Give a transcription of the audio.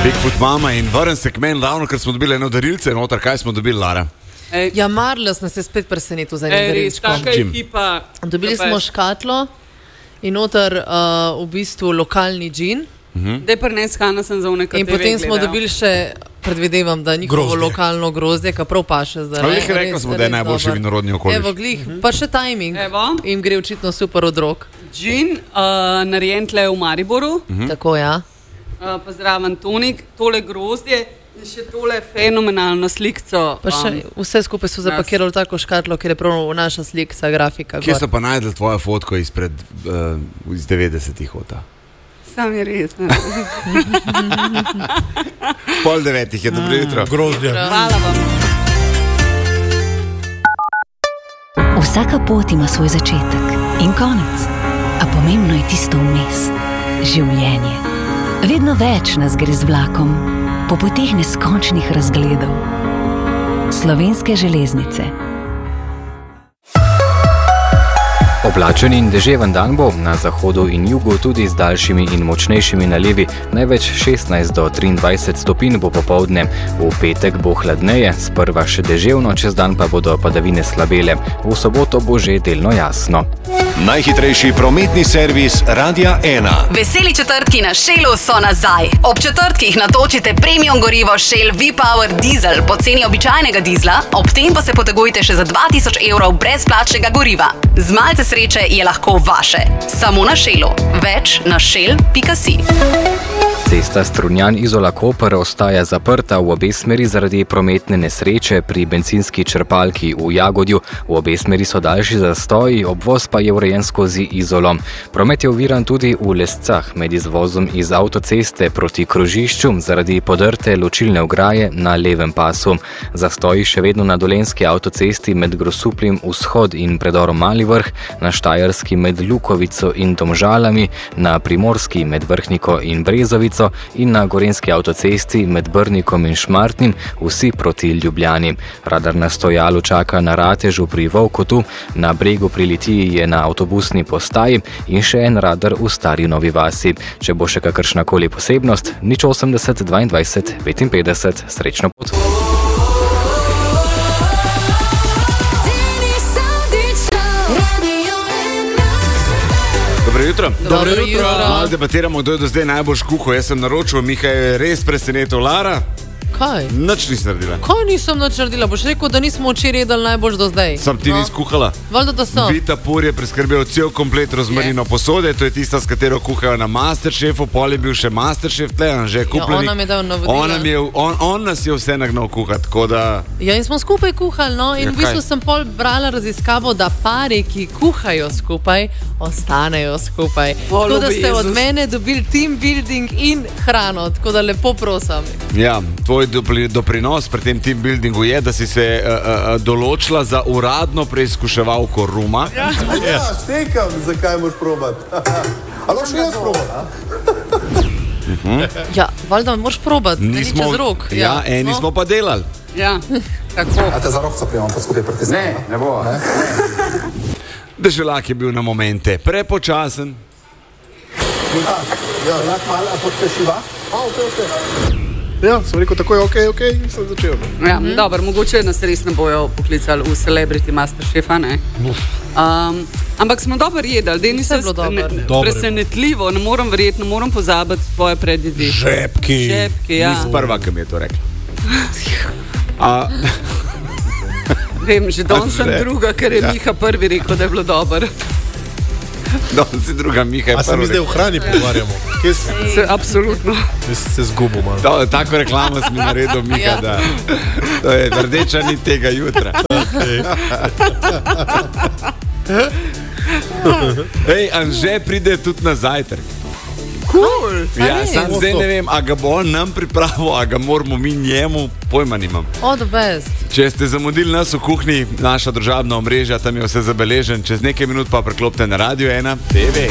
Bigfoot mama in vrnem se k meni ravno, ker smo dobili eno darilce, noter, kaj smo dobili, Lara? Ja, Marlos nas je spet presenetil za enim darilčkom. Dobili smo škatlo in noter v bistvu lokalni džin. Dej prines Hana sem za nekaj in potem smo dobili še, predvidevam, da njihovo lokalno grozdje, ka prav paše zdaj. Ali rekla smo, da je najboljši vinorodni okoliš. Evo, glih, pa še timing. Im gre očitno super od rok. Džin, narejen tle v Mariboru. Tako, ja. Pozdravljen Tonik, tole grozdje in še tole fenomenalno slikco. Pa še vse skupaj so zapakirali tako škatlo, ker je prav naša slikca, grafika. Kje so pa najdeli tvojo fotko iz 90-ih ota? Sam je res. 8:30 je, dobro jutro. Grozdje. Hvala vam. Vsaka pot ima svoj začetek in konec, a pomembno je tisto vmes. Življenje. Vedno več nas gre z vlakom, po poteh neskončnih razgledov. Slovenske železnice. Oblačen in deževen dan bo, na zahodu in jugu tudi z daljšimi in močnejšimi nalivi, največ 16 do 23 stopinj bo popoldne. V petek bo hladneje, sprva še deževno, čez dan pa bodo padavine slabele. V soboto bo že delno jasno. Najhitrejši prometni servis Radia 1. Veseli četrtki na Shellu so nazaj. Ob četrtkih natočite premium gorivo Shell V-Power Diesel po ceni običajnega dizla, ob tem pa se potegujte še za 2000 evrov brezplačnega goriva. Z malce sreče je lahko vaše. Samo na Shellu. Več na shell.si. Cesta Strunjan-Izola-Koper ostaja zaprta v obe smeri zaradi prometne nesreče pri bencinski črpalki v Jagodju. V obe smeri so daljši zastoji, obvoz pa je urejen skozi Izolo. Promet je oviran tudi v Lescah med izvozom iz avtoceste proti krožišču zaradi podrte ločilne ograje na levem pasu. Zastoji še vedno na dolenski avtocesti med Grosupljem vzhod in predorom Mali Vrh, na Štajerski med Lukovico in Domžalami, na Primorski med Vrhniko in Brezovico in na gorenski avtocesti med Brnikom in Šmartnim, vsi proti Ljubljani. Radar na stojalu čaka na Ratežu pri Volkotu, na Bregu pri Litiji je na avtobusni postaji in še en radar v Stari Novi Vasi. Če bo še kakršnakoli posebnost, 080 22 55, srečno pot. Dobro jutro. Malo debatiramo, kdo je do zdaj najbolj kuhal. Jaz sem naročil, Miha je res presenetil. Lara? Kaj? Nič nisi naredila. Kaj nisem nič naredila? Boš rekel, da nismo včeraj jedli najbolj do zdaj. Sam ti nisi kuhala? Valjda, da sem. Vita Pur je preskrbel cel komplet rozmarino posode, to je tista, s katero kuhajo na Masterchefu, pol je bil še Masterchef tle, že kupljenik. On nam je dal navodila. On nas je vse nagnal kuhati, tako da... Ja, in smo skupaj kuhali, no, in v bistvu sem pol brala raziskavo, da pari, ki kuhajo skupaj, ostanejo skupaj. Tako da ste od mene dobili team building in hrano, tako da lepo prosim. Ja, tvoj doprinos pri tem team buildingu je, da si se določila za uradno preizkuševalko ruma. Ja, štekam, zakaj moš probati. Ali še jaz probati? Ja, valjda moraš probati, ne ni čez rok. Ja, eni smo pa delali. Ja, tako. A te za rokca prijemam, pa skupaj pritisnemo? Ne bo. Deželak je bil na momente prepočasen. Ja, lak malo pospešiva. Ok. Ja, sem rekel tako, ok, in sem začel. Ja, dobro, mogoče nas res ne bojo poklicali v Celebrity Masterchefa, ne? Ampak smo dobro jedali, dej nisem presenetljivo, ne moram verjeti, ne moram pozabiti tvoje predjedi. Žepki, ja. Nisi prva, ki mi je to rekla. Vem, že danes sem druga, ker je Miha prvi rekel, da je bilo dobro. Danes si druga, Miha je prvi. A se mi zdaj v hrani pogovarjamo? Absolutno. Se zgubil malo. Tako reklamo si mi naredil, Miha, da to je rdeča nit tega jutra. Ej, Anže pride tudi na zajtrk. Cool. Ja, sam zdaj ne vem, a ga bo on nam pripravil, a ga moramo mi njemu, pojma nimam. All the best. Če ste zamudili nas v kuhinji, naša družabna omrežja, tam je vse zabeležen, čez nekaj minut pa preklopite na Radio 1 TV.